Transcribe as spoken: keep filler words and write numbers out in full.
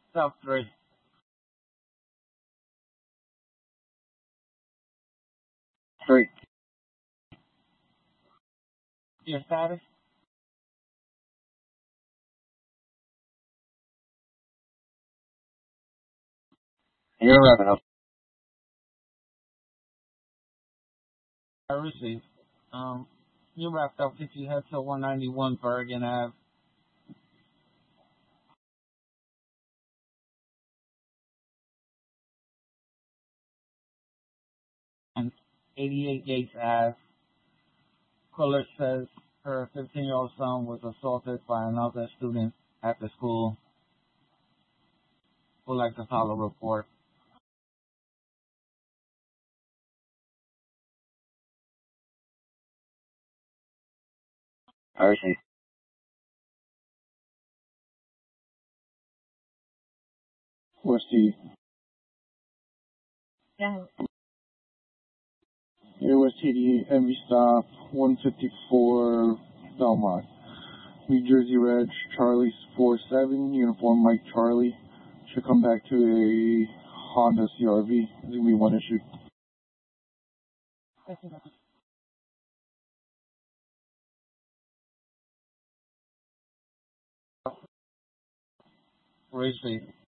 South three. Three. Your status? You're wrapping up. I received. Um, you wrapped up if you head to one ninety-one Bergen Ave. And eighty-eight Gates Ave. Caller says her fifteen-year-old son was assaulted by another student at the school. Would like to file a report. I received. What's the Yeah. It was T D M V stop one fifty-four Belmont. New Jersey Reg Charlie four seven, uniform Mike Charlie. Should come back to a Honda C R V. There's going to be one issue. Received.